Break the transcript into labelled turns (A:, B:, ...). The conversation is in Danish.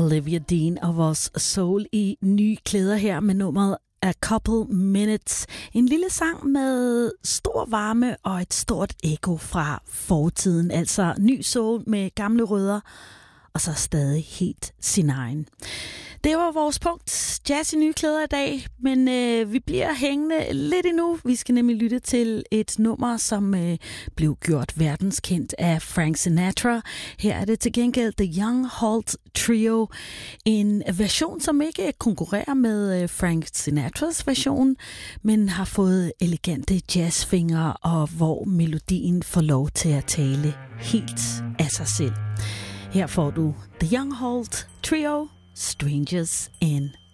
A: Olivia Dean og vores soul i nye klæder her med nummeret A Couple Minutes. En lille sang med stor varme og et stort ekko fra fortiden. Altså ny soul med gamle rødder og så stadig helt sin egen. Det var vores punkt. Jazz i nye klæder i dag, men vi bliver hængende lidt endnu. Vi skal nemlig lytte til et nummer, som blev gjort verdenskendt af Frank Sinatra. Her er det til gengæld The Young Holt Trio. En version, som ikke konkurrerer med Frank Sinatras version, men har fået elegante jazzfingre, og hvor melodien får lov til at tale helt af sig selv. Her får du The Young Holt Trio, Strangers in